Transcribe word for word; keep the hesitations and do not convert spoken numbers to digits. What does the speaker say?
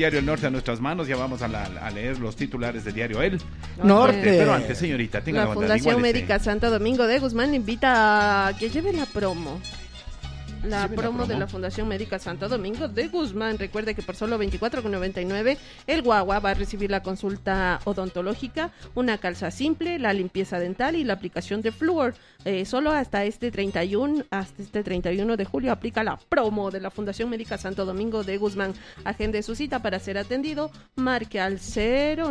diario El Norte a nuestras manos. Ya vamos a, la, a leer los titulares del diario El Norte. Pero antes, señorita, tenga La la bondad, Fundación igualese. Médica Santo Domingo de Guzmán invita a que lleve la promo. La Lleve la promo, promo. de la Fundación Médica Santo Domingo de Guzmán. Recuerde que por solo veinticuatro con noventa y nueve el guagua va a recibir la consulta odontológica, una calza simple, la limpieza dental y la aplicación de flúor. Eh, solo hasta este treinta y uno, hasta este treinta y uno de julio aplica la promo de la Fundación Médica Santo Domingo de Guzmán. Agende su cita para ser atendido. Marque al cero